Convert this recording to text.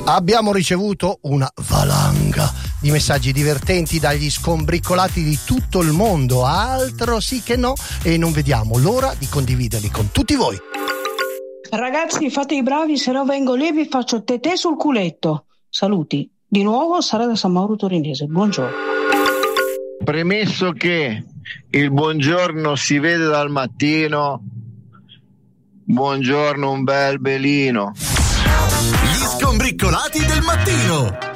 Abbiamo ricevuto una valanga di messaggi divertenti dagli scombriccolati di tutto il mondo, altro sì che no, e non vediamo l'ora di condividerli con tutti voi. Ragazzi, fate i bravi, se no vengo lì e vi faccio tetè sul culetto. Saluti. Di nuovo Sara da San Mauro Torinese. Buongiorno. Premesso che il buongiorno si vede dal mattino, buongiorno un bel belino. Gli scombriccolati del mattino.